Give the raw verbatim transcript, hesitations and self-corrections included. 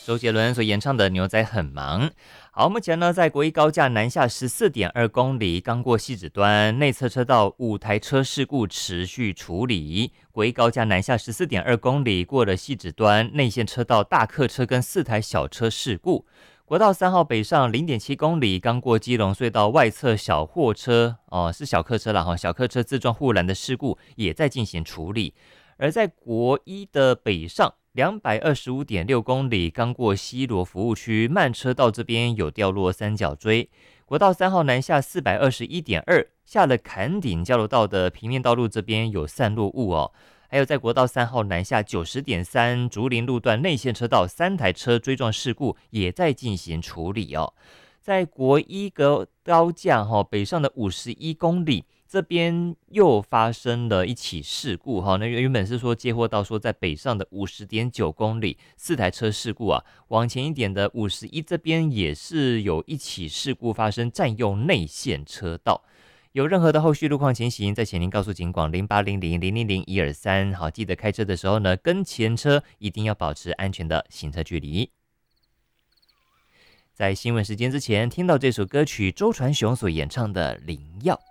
周杰伦所演唱的《牛仔很忙》。好，目前呢，在国一高架南下十四点二公里，刚过汐止端，内侧车道五台车事故持续处理。国一高架南下十四点二公里，过了汐止端，内线车道大客车跟四台小车事故。国道三号北上零点七公里，刚过基隆隧道外侧小货车哦，是小客车啦哈，小客车自撞护栏的事故也在进行处理。而在国一的北上两百二十五点六公里，刚过西螺服务区，慢车道这边有掉落三角锥。国道三号南下四百二十一点二，下了坎顶交流道的平面道路这边有散落物哦。还有在国道三号南下九十点三，竹林路段内线车道三台车追撞事故也在进行处理哦。在国一个高架哈北上的五十一公里。这边又发生了一起事故哈，那原本是说接获到说在北上的五十点九公里四台车事故啊，往前一点的五十一这边也是有一起事故发生，占用内线车道。有任何的后续路况情形，再请您告诉警广零八零零零零零一二三。好，记得开车的时候呢，跟前车一定要保持安全的行车距离。在新闻时间之前，听到这首歌曲，周传雄所演唱的《灵药》。